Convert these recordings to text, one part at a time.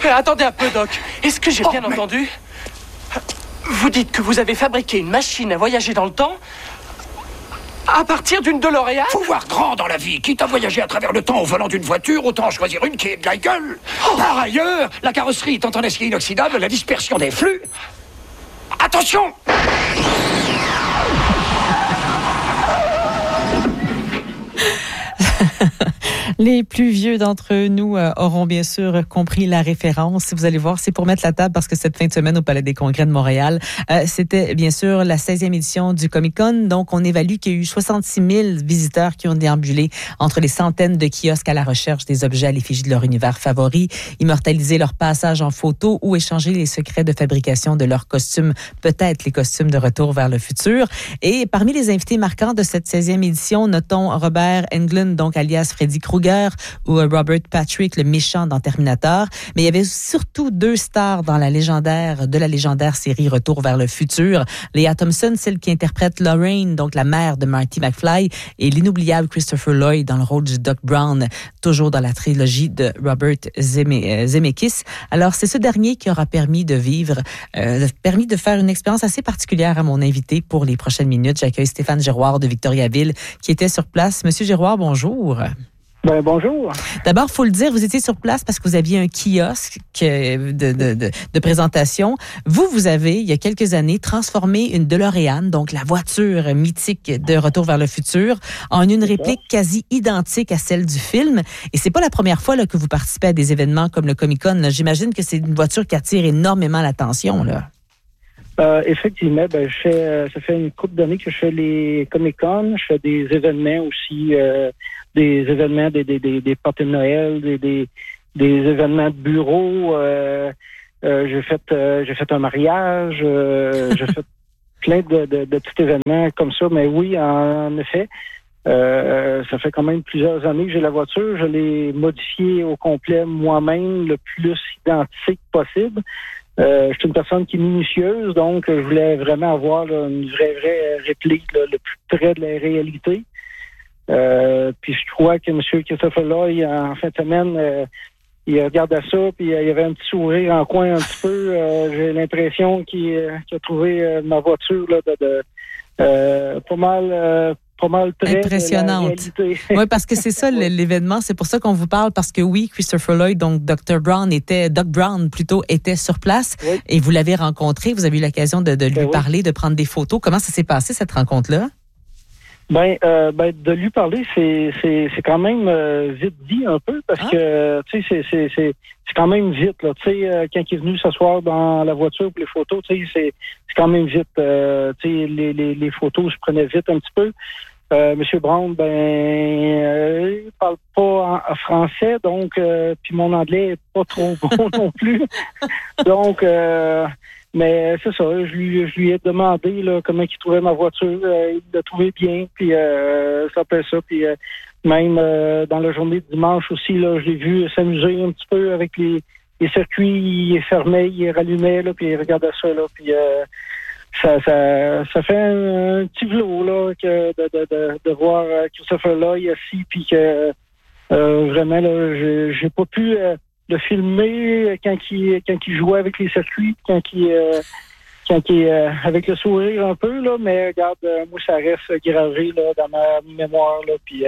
Attendez un peu, Doc. Est-ce que j'ai bien entendu? Vous dites que vous avez fabriqué une machine à voyager dans le temps à partir d'une DeLorean? Faut voir grand dans la vie. Quitte à voyager à travers le temps au volant d'une voiture, autant choisir une qui ait de la gueule. Par ailleurs, la carrosserie étant en acier inoxydable, la dispersion des flux... Attention! Les plus vieux d'entre nous auront bien sûr compris la référence. Vous allez voir, c'est pour mettre la table parce que cette fin de semaine au Palais des Congrès de Montréal, c'était bien sûr la 16e édition du Comic-Con. Donc, on évalue qu'il y a eu 66 000 visiteurs qui ont déambulé entre les centaines de kiosques à la recherche des objets à l'effigie de leur univers favori, immortaliser leur passage en photo ou échanger les secrets de fabrication de leurs costumes, peut-être les costumes de retour vers le futur. Et parmi les invités marquants de cette 16e édition, notons Robert Englund, donc alias Freddy Krueger, ou Robert Patrick, le méchant dans Terminator. Mais il y avait surtout deux stars dans la légendaire série Retour vers le futur. Lea Thompson, celle qui interprète Lorraine, donc la mère de Marty McFly, et l'inoubliable Christopher Lloyd dans le rôle du Doc Brown, toujours dans la trilogie de Robert Zemeckis. Alors, c'est ce dernier qui aura permis de faire une expérience assez particulière à mon invité pour les prochaines minutes. J'accueille Stéphane Giroir de Victoriaville qui était sur place. Monsieur Giroir, bonjour. Bonjour. D'abord, faut le dire, vous étiez sur place parce que vous aviez un kiosque de présentation. Vous avez, il y a quelques années, transformé une DeLorean, donc la voiture mythique de Retour vers le futur, en une réplique quasi identique à celle du film. Et c'est pas la première fois là, que vous participez à des événements comme le Comic-Con. Là. J'imagine que c'est une voiture qui attire énormément l'attention, là. Effectivement, ça fait une couple d'années que je fais les Comic-Con, je fais des événements aussi, des événements, des parties de Noël, des événements de bureau. J'ai fait un mariage, j'ai fait plein de petits événements comme ça. Mais oui, en effet, ça fait quand même plusieurs années que j'ai la voiture. Je l'ai modifiée au complet moi-même, le plus identique possible. Je suis une personne qui est minutieuse, donc je voulais vraiment avoir là, une vraie réplique, là, le plus près de la réalité. Puis je crois que M. Christopher Lloyd, en fin de semaine, il regardait ça, puis il y avait un petit sourire en coin un petit peu. J'ai l'impression qu'il a trouvé ma voiture là, pas mal près impressionnante. de la réalité. Oui, parce que c'est ça l'événement, c'est pour ça qu'on vous parle, parce que oui, Christopher Lloyd, donc Doc Brown était sur place, oui. Et vous l'avez rencontré, vous avez eu l'occasion de lui parler, de prendre des photos. Comment ça s'est passé, cette rencontre-là? De lui parler, c'est quand même vite dit un peu, parce que tu sais, c'est quand même vite là. Tu sais, quand il est venu s'asseoir dans la voiture pour les photos, tu sais, c'est quand même vite. Tu sais, les photos se prenaient vite un petit peu. Monsieur Brown, il parle pas en français, donc puis mon anglais est pas trop bon non plus. Donc mais c'est ça, je lui ai demandé là, comment il trouvait ma voiture. Il l'a trouvé bien, puis ça fait ça. Puis même dans la journée de dimanche aussi, là, je l'ai vu s'amuser un petit peu avec les circuits. Il fermait, il rallumait, là, puis il regardait ça. Là, puis ça fait un petit vlot là, de voir Christopher Lloyd assis, puis que vraiment, là, j'ai pas pu... le filmer quand il jouait avec les circuits, quand il avec le sourire un peu là, mais regarde, moi ça reste gravé là dans ma mémoire là, puis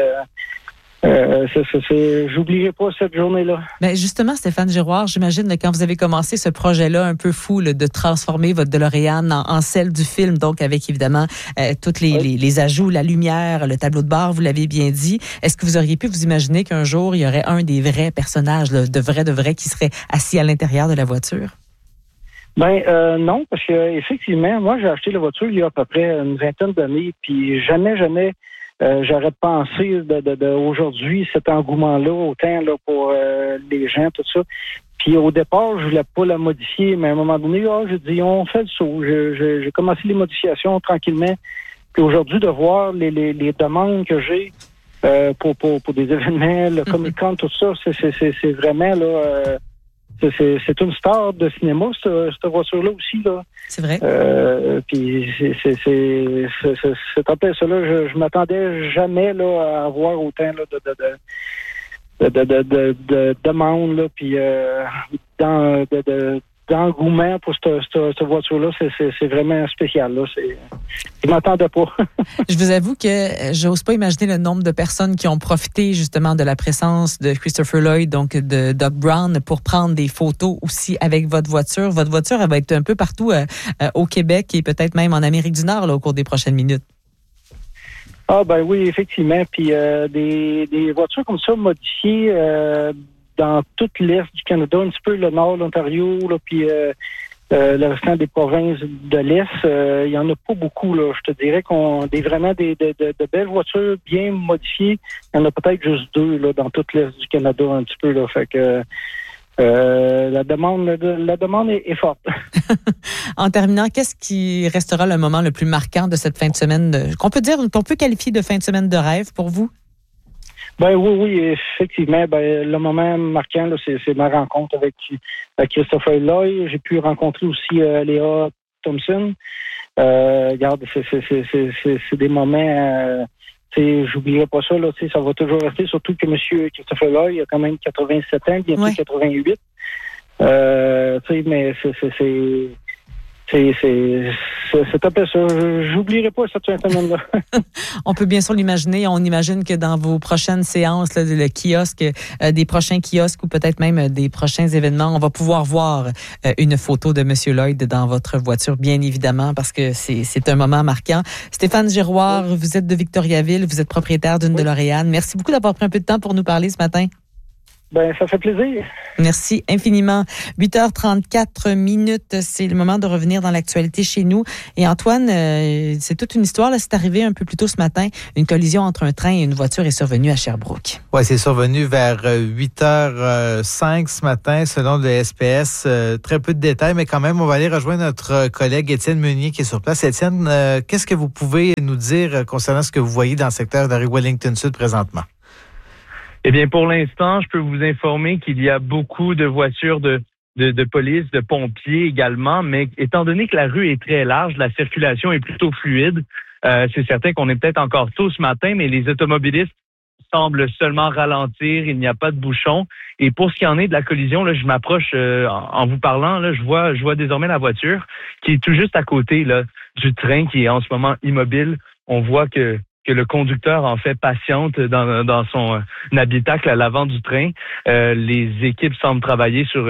j'oublierai pas cette journée-là. Ben justement, Stéphane Giroir, j'imagine quand vous avez commencé ce projet-là un peu fou là, de transformer votre DeLorean en celle du film, donc avec évidemment tous les ajouts, la lumière, le tableau de bord, vous l'avez bien dit. Est-ce que vous auriez pu vous imaginer qu'un jour, il y aurait un des vrais personnages, là, de vrai, qui serait assis à l'intérieur de la voiture? Non, parce que effectivement, moi j'ai acheté la voiture il y a à peu près une vingtaine d'années, puis jamais j'aurais pensé aujourd'hui cet engouement-là, autant là pour les gens, tout ça. Puis au départ, je voulais pas la modifier, mais à un moment donné, j'ai dit on fait le saut. J'ai commencé les modifications tranquillement. Puis aujourd'hui, de voir les demandes que j'ai pour des événements, le Comic-Con, tout ça, c'est vraiment là. C'est une star de cinéma, cette voiture-là aussi, là. C'est vrai. Puis c'est en plein ça, là. Je m'attendais jamais là, à avoir autant là, de demandes, là. Puis d'engouement pour cette voiture-là. C'est vraiment spécial. Là. Je m'attendais pas. Je vous avoue que j'ose pas imaginer le nombre de personnes qui ont profité justement de la présence de Christopher Lloyd, donc de Doc Brown, pour prendre des photos aussi avec votre voiture. Votre voiture, elle va être un peu partout au Québec et peut-être même en Amérique du Nord là, au cours des prochaines minutes. Ah ben oui, effectivement. Puis des voitures comme ça modifiées dans toute l'Est du Canada, un petit peu le Nord, l'Ontario, là, puis le restant des provinces de l'Est, il y en a pas beaucoup. Là. Je te dirais qu'on vraiment des belles voitures bien modifiées. Il y en a peut-être juste 2 là, dans toute l'Est du Canada, un petit peu. Là. Fait que la demande est forte. En terminant, qu'est-ce qui restera le moment le plus marquant de cette fin de semaine qu'on peut qualifier de fin de semaine de rêve pour vous? Ben oui, effectivement. Ben le moment marquant, là, c'est ma rencontre avec Christopher Lloyd. J'ai pu rencontrer aussi Léa Thompson. Regarde, c'est des moments. J'oublierai pas ça. Là, ça va toujours rester. Surtout que M. Christopher Lloyd a quand même 87 ans, bientôt 88. Mais c'est un peu ça. J'oublierai pas cette semaine-là. On peut bien sûr l'imaginer. On imagine que dans vos prochaines séances, là, le kiosque, des prochains kiosques ou peut-être même des prochains événements, on va pouvoir voir une photo de M. Lloyd dans votre voiture, bien évidemment, parce que c'est un moment marquant. Stéphane Giroir, vous êtes de Victoriaville, vous êtes propriétaire d'une DeLorean. Merci beaucoup d'avoir pris un peu de temps pour nous parler ce matin. Ben, ça fait plaisir. Merci infiniment. 8h34, c'est le moment de revenir dans l'actualité chez nous. Et Antoine, c'est toute une histoire. Là, c'est arrivé un peu plus tôt ce matin. Une collision entre un train et une voiture est survenue à Sherbrooke. Oui, c'est survenu vers 8h05 ce matin, selon le SPS. Très peu de détails, mais quand même, on va aller rejoindre notre collègue Étienne Meunier qui est sur place. Étienne, qu'est-ce que vous pouvez nous dire concernant ce que vous voyez dans le secteur de la rue Wellington-Sud présentement? Eh bien, pour l'instant, je peux vous informer qu'il y a beaucoup de voitures de police, de pompiers également, mais étant donné que la rue est très large, la circulation est plutôt fluide. C'est certain qu'on est peut-être encore tôt ce matin, mais les automobilistes semblent seulement ralentir, il n'y a pas de bouchon. Et pour ce qui en est de la collision, là, je m'approche en vous parlant, là, je vois désormais la voiture qui est tout juste à côté là, du train qui est en ce moment immobile. On voit que le conducteur, en fait, patiente dans son habitacle à l'avant du train. Les équipes semblent travailler sur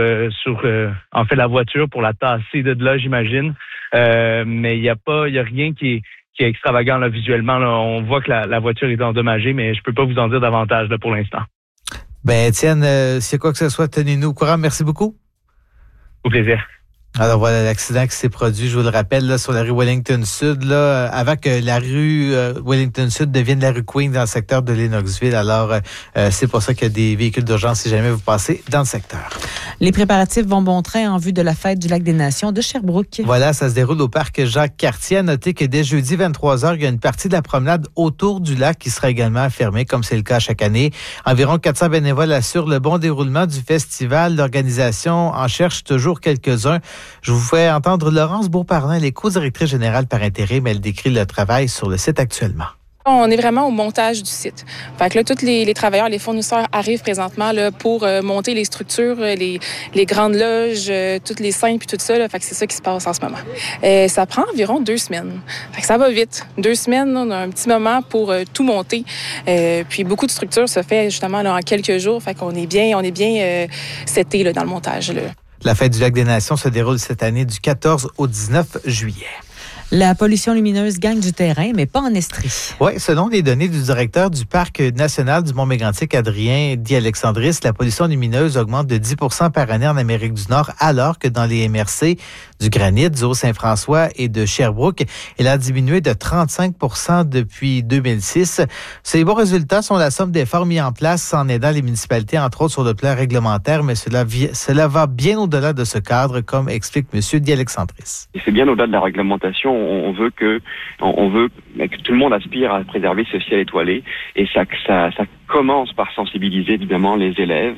en fait, la voiture pour la tasser de là, j'imagine. Mais il y a rien qui est extravagant là, visuellement. Là. On voit que la voiture est endommagée, mais je peux pas vous en dire davantage là, pour l'instant. Ben, Étienne, s'il y a quoi que ce soit, tenez-nous au courant. Merci beaucoup. Au plaisir. Alors voilà l'accident qui s'est produit, je vous le rappelle, là, sur la rue Wellington-Sud, là, avant que la rue Wellington-Sud devienne la rue Queen dans le secteur de Lennoxville. Alors, c'est pour ça qu'il y a des véhicules d'urgence si jamais vous passez dans le secteur. Les préparatifs vont bon train en vue de la fête du Lac des Nations de Sherbrooke. Voilà, ça se déroule au parc Jacques-Cartier. À noter que dès jeudi 23h, il y a une partie de la promenade autour du lac qui sera également fermée, comme c'est le cas chaque année. Environ 400 bénévoles assurent le bon déroulement du festival. L'organisation en cherche toujours quelques-uns. Je vous fais entendre Laurence Beauparlin, elle est co-directrice générale par intérim. Elle décrit le travail sur le site actuellement. On est vraiment au montage du site. Fait que là, tous les travailleurs, les fournisseurs arrivent présentement là, pour monter les structures, les grandes loges, toutes les scènes puis tout ça. Là. Fait que c'est ça qui se passe en ce moment. Ça prend environ 2 semaines. Fait que ça va vite. 2 semaines, on a un petit moment pour tout monter. Puis beaucoup de structures se fait justement là, en quelques jours. Fait qu'on est bien seté là, dans le montage. Là. La fête du Lac des Nations se déroule cette année du 14 au 19 juillet. La pollution lumineuse gagne du terrain, mais pas en Estrie. Oui, selon les données du directeur du Parc national du Mont-Mégantic, Adrien Di-Alexandris, la pollution lumineuse augmente de 10 % par année en Amérique du Nord, alors que dans les MRC du Granit, du Haut-Saint-François et de Sherbrooke, elle a diminué de 35 % depuis 2006. Ces bons résultats sont la somme d'efforts mis en place en aidant les municipalités, entre autres sur le plan réglementaire, mais cela va bien au-delà de ce cadre, comme explique M. Di-Alexandris. C'est bien au-delà de la réglementation. On veut que tout le monde aspire à préserver ce ciel étoilé, et ça commence par sensibiliser évidemment les élèves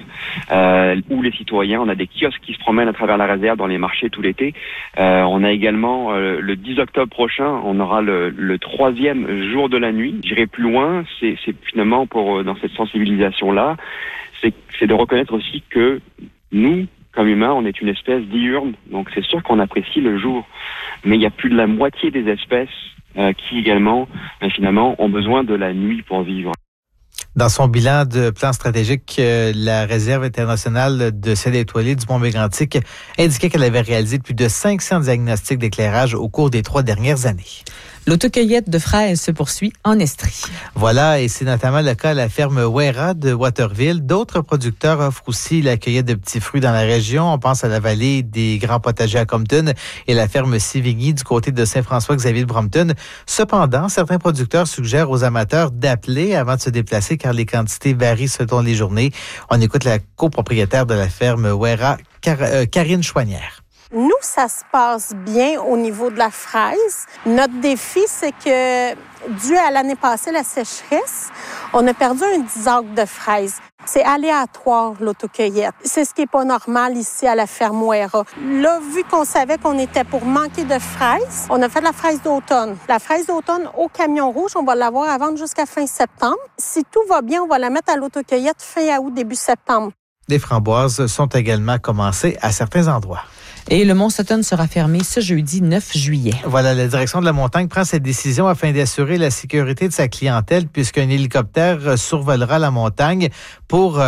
ou les citoyens. On a des kiosques qui se promènent à travers la réserve dans les marchés tout l'été. On a également le 10 octobre prochain, on aura le 3e jour de la nuit. J'irai plus loin, c'est finalement dans cette sensibilisation-là, c'est de reconnaître aussi que nous, comme comme humains, on est une espèce diurne, donc c'est sûr qu'on apprécie le jour. Mais il y a plus de la moitié des espèces qui également, finalement, ont besoin de la nuit pour vivre. Dans son bilan de plan stratégique, la Réserve internationale de ciel étoilé du Mont-Mégantic indiquait qu'elle avait réalisé plus de 500 diagnostics d'éclairage au cours des 3 dernières années. L'autocueillette de fraises se poursuit en Estrie. Voilà, et c'est notamment le cas à la ferme Wera de Waterville. D'autres producteurs offrent aussi la cueillette de petits fruits dans la région. On pense à la vallée des Grands Potagers à Compton et la ferme Sivigny du côté de Saint-François-Xavier de Brompton. Cependant, certains producteurs suggèrent aux amateurs d'appeler avant de se déplacer car les quantités varient selon les journées. On écoute la copropriétaire de la ferme Wera, Karine Chouanière. Nous, ça se passe bien au niveau de la fraise. Notre défi, c'est que, dû à l'année passée, la sécheresse, on a perdu un 10 acres de fraises. C'est aléatoire, l'autocueillette. C'est ce qui n'est pas normal ici à la ferme Wera. Là, vu qu'on savait qu'on était pour manquer de fraises, on a fait de la fraise d'automne. La fraise d'automne au camion rouge, on va l'avoir à vendre jusqu'à fin septembre. Si tout va bien, on va la mettre à l'autocueillette fin août, début septembre. Des framboises sont également commencées à certains endroits. Et le Mont Sutton sera fermé ce jeudi 9 juillet. Voilà, la direction de la montagne prend cette décision afin d'assurer la sécurité de sa clientèle puisqu'un hélicoptère survolera la montagne pour,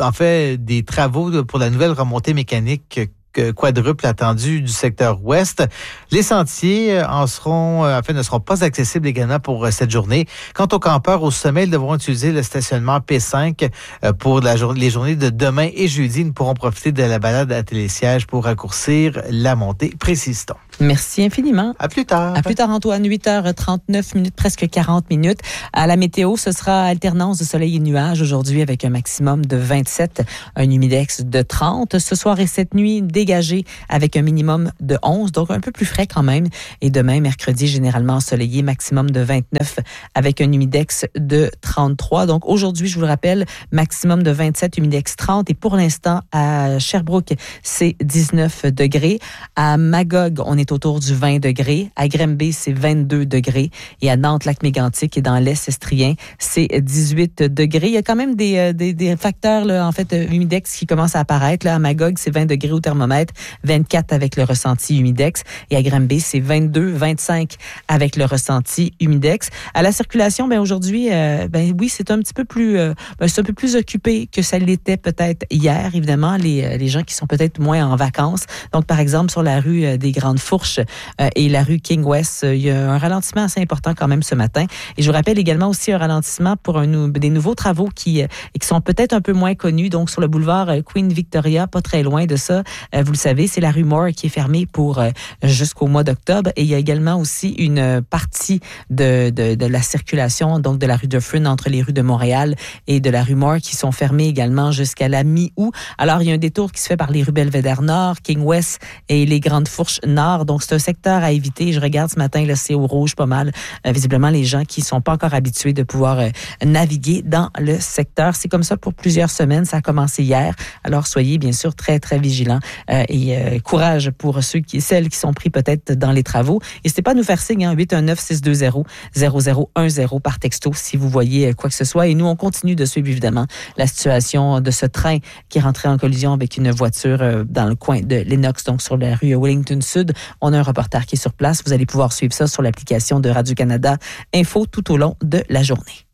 des travaux pour la nouvelle remontée mécanique quadruple attendue du secteur ouest. Les sentiers ne seront pas accessibles également pour cette journée. Quant aux campeurs au sommet, ils devront utiliser le stationnement P5 pour les journées de demain et jeudi. Ils ne pourront profiter de la balade à télésiège pour raccourcir la montée, précise-t-on. Merci infiniment. À plus tard. À plus tard, Antoine. 8h39, presque 40 minutes. À la météo, ce sera alternance de soleil et nuages aujourd'hui avec un maximum de 27, un humidex de 30. Ce soir et cette nuit, dégagé avec un minimum de 11, donc un peu plus frais quand même. Et demain, mercredi, généralement ensoleillé, maximum de 29 avec un humidex de 33. Donc aujourd'hui, je vous le rappelle, maximum de 27, humidex 30. Et pour l'instant, à Sherbrooke, c'est 19 degrés. À Magog, on est autour du 20 degrés. À Granby, c'est 22 degrés. Et à Nantes-Lac-Mégantic et dans l'Est estrien, c'est 18 degrés. Il y a quand même des facteurs, là, humidex qui commencent à apparaître. Là, à Magog, c'est 20 degrés au thermomètre, 24 avec le ressenti humidex. Et à Granby, c'est 22, 25 avec le ressenti humidex. À la circulation, aujourd'hui, oui, c'est un petit peu plus, c'est un peu plus occupé que ça l'était peut-être hier, évidemment, les gens qui sont peut-être moins en vacances. Donc, par exemple, sur la rue des Grandes Fourches et la rue King West, il y a un ralentissement assez important quand même ce matin. Et je vous rappelle également aussi un ralentissement pour des nouveaux travaux qui sont peut-être un peu moins connus. Donc, sur le boulevard Queen Victoria, pas très loin de ça, vous le savez, c'est la rue Moore qui est fermée pour jusqu'au mois d'octobre. Et il y a également aussi une partie de la circulation, donc de la rue Dufferin entre les rues de Montréal et de la rue Moore qui sont fermées également jusqu'à la mi-août. Alors, il y a un détour qui se fait par les rues Belvédère Nord, King West et les Grandes Fourches Nord. Donc, c'est un secteur à éviter. Je regarde ce matin, là, c'est au rouge pas mal. Visiblement, les gens qui sont pas encore habitués de pouvoir naviguer dans le secteur. C'est comme ça pour plusieurs semaines. Ça a commencé hier. Alors, soyez bien sûr très, très vigilants et courage pour celles qui sont pris peut-être dans les travaux. N'hésitez pas à nous faire signe, 819-620-0010 par texto si vous voyez quoi que ce soit. Et nous, on continue de suivre évidemment la situation de ce train qui est rentré en collision avec une voiture dans le coin de Lennox, donc sur la rue Wellington Sud. On a un reporter qui est sur place. Vous allez pouvoir suivre ça sur l'application de Radio-Canada Info tout au long de la journée.